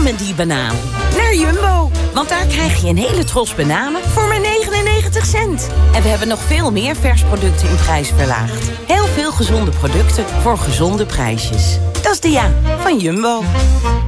met die banaan. Naar Jumbo. Want daar krijg je een hele tros bananen voor maar 99 cent. En we hebben nog veel meer vers producten in prijs verlaagd. Heel veel gezonde producten voor gezonde prijsjes. Dat is de van Jumbo.